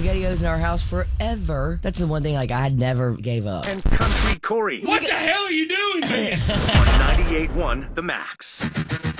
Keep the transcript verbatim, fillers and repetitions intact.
SpaghettiOs in our house forever. That's the one thing like I never gave up. And Country Corey. What the hell are you doing, man? On ninety-eight point one The Max.